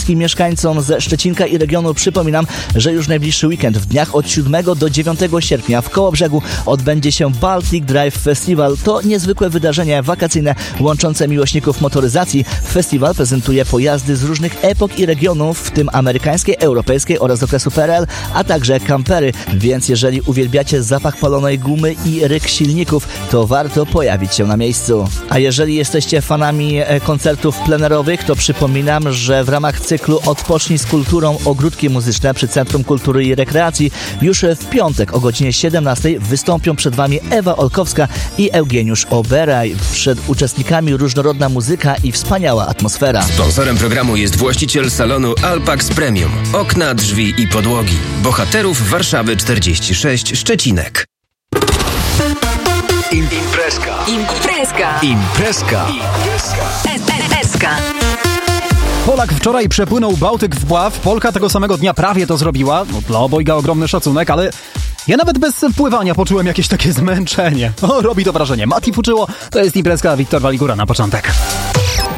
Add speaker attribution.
Speaker 1: wszystkim mieszkańcom ze Szczecinka i regionu przypominam, że już najbliższy weekend w dniach od 7 do 9 sierpnia w Kołobrzegu odbędzie się Baltic Drive Festival. To niezwykłe wydarzenie wakacyjne łączące miłośników motoryzacji. Festiwal prezentuje pojazdy z różnych epok i regionów, w tym amerykańskiej, europejskiej oraz okresu PRL, a także kampery. Więc jeżeli uwielbiacie zapach palonej gumy i ryk silników, to warto pojawić się na miejscu. A jeżeli jesteście fanami koncertów plenerowych, to przypominam, że w ramach cyklu Odpocznij z kulturą ogródki muzyczne przy Centrum Kultury i Rekreacji już w piątek o godzinie 17 wystąpią przed Wami Ewa Olkowska i Eugeniusz Oberaj. Przed uczestnikami różnorodna muzyka i wspaniała atmosfera.
Speaker 2: Sponsorem programu jest właściciel salonu Alpax Premium. Okna, drzwi i podłogi. Bohaterów Warszawy 46, Szczecinek.
Speaker 3: Imprezka.
Speaker 4: Polak wczoraj przepłynął Bałtyk w pław. Polka tego samego dnia prawie to zrobiła. No, dla obojga ogromny szacunek, ale ja nawet bez pływania poczułem jakieś takie zmęczenie. Robi to wrażenie. Mati Fuczyło, to jest Imprezka, Wiktor Waligura na początek.